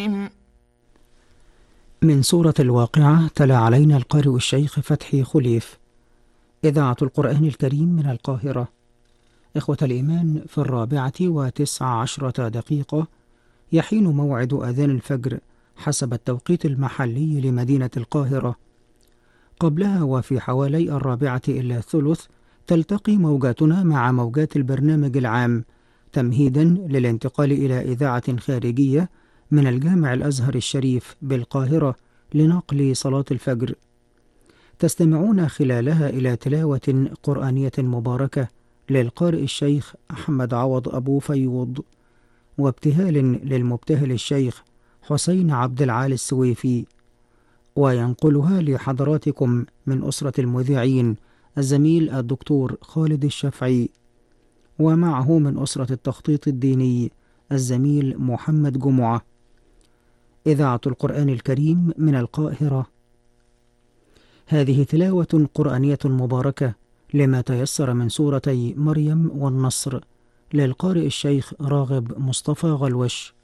من سورة الواقعة تلا علينا القارئ الشيخ فتحي خليف. إذاعة القرآن الكريم من القاهرة. إخوة الإيمان، في 14:19 يحين موعد أذان الفجر حسب التوقيت المحلي لمدينة القاهرة. قبلها وفي حوالي 4:03 تلتقي موجاتنا مع موجات البرنامج العام تمهيدا للانتقال إلى إذاعة خارجية من الجامع الأزهر الشريف بالقاهرة لنقل صلاة الفجر. تستمعون خلالها إلى تلاوة قرآنية مباركة للقارئ الشيخ أحمد عوض أبو فيوض، وابتهال للمبتهل الشيخ حسين عبد العال السويفي، وينقلها لحضراتكم من أسرة المذيعين الزميل الدكتور خالد الشافعي، ومعه من أسرة التخطيط الديني الزميل محمد جمعة. إذاعة القرآن الكريم من القاهرة. هذه تلاوة قرآنية مباركة لما تيسر من سورتي مريم والنصر للقارئ الشيخ راغب مصطفى غلوش.